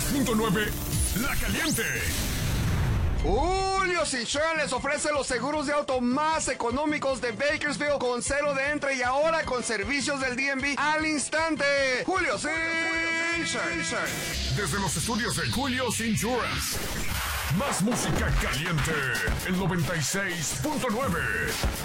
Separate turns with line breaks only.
96.9, La Caliente.
Julio's Insurance les ofrece los seguros de auto más económicos de Bakersfield con cero de entre y ahora con servicios del DMV al instante. Julio's Insurance.
Desde los estudios de Julio's Insurance. Más música caliente. El 96.9.